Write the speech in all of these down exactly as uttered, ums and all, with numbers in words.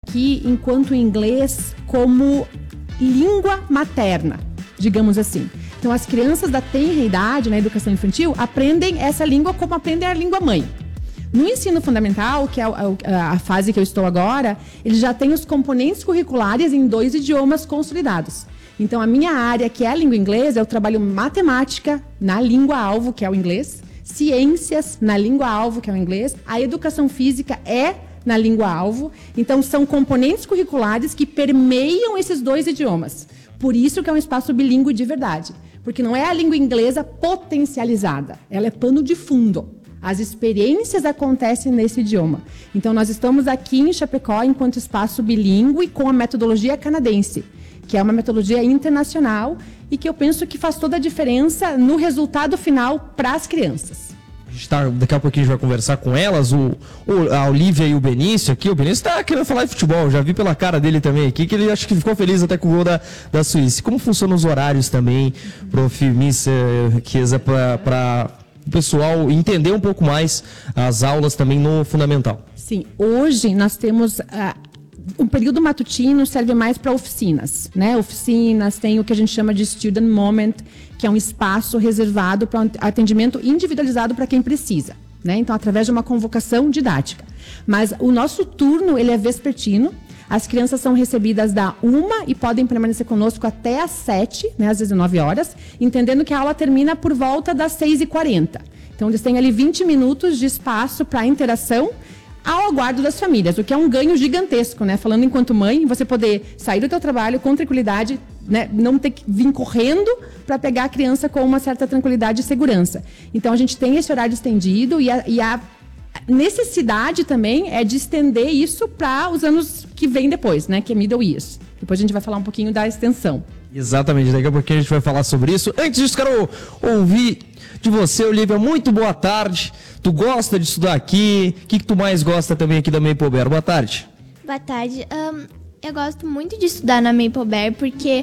aqui enquanto inglês como língua materna, digamos assim. Então, as crianças da tenra idade, na educação infantil, aprendem essa língua como aprendem a língua mãe. No ensino fundamental, que é a, a fase que eu estou agora, eles já têm os componentes curriculares em dois idiomas consolidados. Então, a minha área, que é a língua inglesa, eu trabalho matemática na língua-alvo, que é o inglês, ciências na língua-alvo, que é o inglês, a educação física é na língua-alvo. Então, são componentes curriculares que permeiam esses dois idiomas. Por isso que é um espaço bilíngue de verdade. Porque não é a língua inglesa potencializada, ela é pano de fundo. As experiências acontecem nesse idioma. Então, nós estamos aqui em Chapecó enquanto espaço bilíngue com a metodologia canadense, que é uma metodologia internacional e que eu penso que faz toda a diferença no resultado final para as crianças. A gente tá, daqui a pouquinho a gente vai conversar com elas, o, o, a Olivia e o Benício aqui. O Benício tá querendo falar de futebol, já vi pela cara dele também aqui, que ele acho que ficou feliz até com o gol da, da Suíça. Como funcionam os horários também, prof Miss Riqueza, para o pessoal entender um pouco mais as aulas também no fundamental? Sim, hoje nós temos... Uh, um período matutino serve mais para oficinas, né? Oficinas, tem o que a gente chama de Student Moment, que é um espaço reservado para um atendimento individualizado para quem precisa, né? Então, através de uma convocação didática. Mas o nosso turno, ele é vespertino. As crianças são recebidas da uma e podem permanecer conosco até às sete, né? Às dezenove horas, entendendo que a aula termina por volta das seis e quarenta. Então, eles têm ali vinte minutos de espaço para interação ao aguardo das famílias, o que é um ganho gigantesco, né? Falando enquanto mãe, você poder sair do teu trabalho com tranquilidade, né? Não ter que vir correndo para pegar a criança com uma certa tranquilidade e segurança. Então, a gente tem esse horário estendido e a, e a necessidade também é de estender isso para os anos que vêm depois, né? Que é middle years. Depois a gente vai falar um pouquinho da extensão. Exatamente, daqui a pouquinho a gente vai falar sobre isso. Antes disso, quero ouvir de você, Olivia. Muito boa tarde. Tu gosta de estudar aqui? O que, que tu mais gosta também aqui da Maple Bear? Boa tarde. Boa tarde. Um, eu gosto muito de estudar na Maple Bear porque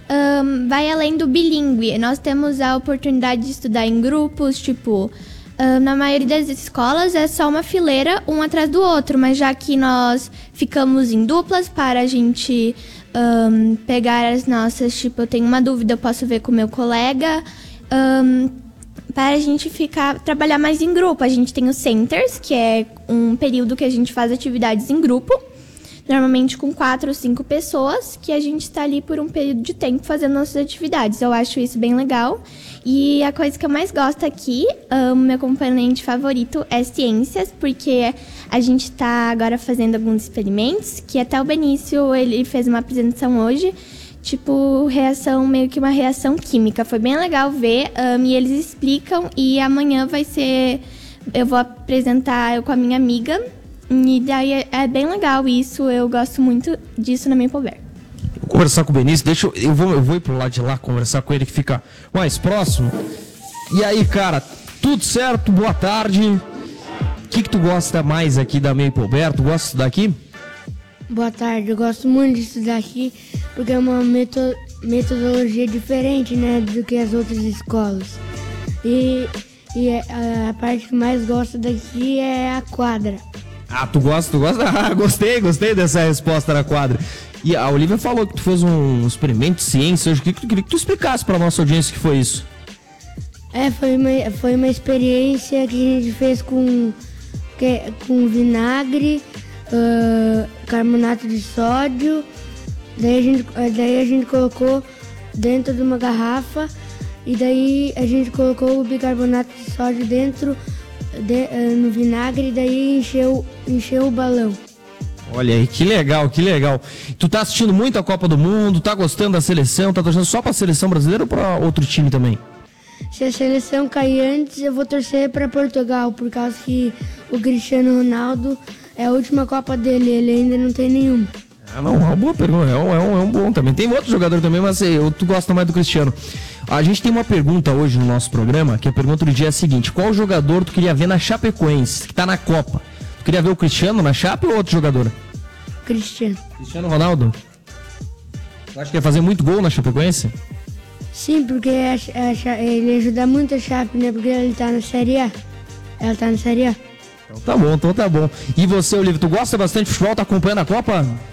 um, vai além do bilíngue. Nós temos a oportunidade de estudar em grupos, tipo... Um, na maioria das escolas é só uma fileira, um atrás do outro, mas já que nós ficamos em duplas para a gente um, pegar as nossas, tipo, eu tenho uma dúvida, eu posso ver com o meu colega, um, para a gente ficar, trabalhar mais em grupo. A gente tem os centers, que é um período que a gente faz atividades em grupo, normalmente com quatro ou cinco pessoas, que a gente está ali por um período de tempo fazendo nossas atividades. Eu acho isso bem legal. E a coisa que eu mais gosto aqui, o um, meu componente favorito é ciências, porque a gente está agora fazendo alguns experimentos, que até o Benício, ele fez uma apresentação hoje, tipo, reação, meio que uma reação química. Foi bem legal ver, um, e eles explicam, e amanhã vai ser, eu vou apresentar eu com a minha amiga, e daí é, é bem legal isso, eu gosto muito disso na Maple Bear. Vou conversar com o Benício, deixa eu, eu, vou, eu vou ir pro lado de lá conversar com ele que fica mais próximo. E aí, cara, tudo certo? Boa tarde. O que, que tu gosta mais aqui da Maple Bear? Tu gosta de estudar aqui? Boa tarde, eu gosto muito de estudar aqui porque é uma meto- metodologia diferente, né, do que as outras escolas. E, e a, a parte que mais gosto daqui é a quadra. Ah, tu gosta, tu gosta? Ah, gostei, gostei dessa resposta da quadra. E a Olivia falou que tu fez um experimento de ciência hoje. Eu queria que tu explicasse para a nossa audiência o que foi isso. É, foi uma, foi uma experiência que a gente fez com, que, com vinagre, uh, carbonato de sódio. Daí a, gente, daí a gente colocou dentro de uma garrafa e daí a gente colocou o bicarbonato de sódio dentro de, uh, no vinagre e daí encheu, encheu o balão. Olha aí, que legal, que legal. Tu tá assistindo muito a Copa do Mundo, tá gostando da seleção, tá torcendo só pra seleção brasileira ou pra outro time também? Se a seleção cair antes, eu vou torcer pra Portugal, por causa que o Cristiano Ronaldo é a última Copa dele, ele ainda não tem nenhuma. Ah, não, é uma boa pergunta, é um, é um, é um bom também. Tem outro jogador também, mas eu, tu gosta mais do Cristiano. A gente tem uma pergunta hoje no nosso programa, que a pergunta do dia é a seguinte: qual jogador tu queria ver na Chapecoense, que tá na Copa? Tu queria ver o Cristiano na Chape ou outro jogador? Cristiano. Cristiano Ronaldo? Tu acha que ia fazer muito gol na Chapecoense? Sim, porque a, a, ele ajuda muito a Chape, né? Porque ele tá na Série A. Ela tá na Série A. Então tá bom, então tá bom. E você, Olívio, tu gosta bastante de futebol? Tá acompanhando a Copa?